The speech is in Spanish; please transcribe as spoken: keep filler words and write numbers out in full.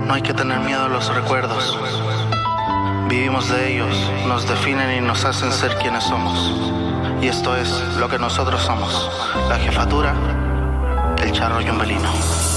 No hay que tener miedo a los recuerdos. Vivimos de ellos, nos definen y nos hacen ser quienes somos. Y esto es lo que nosotros somos. La Jefatura, el Charro y un Belino.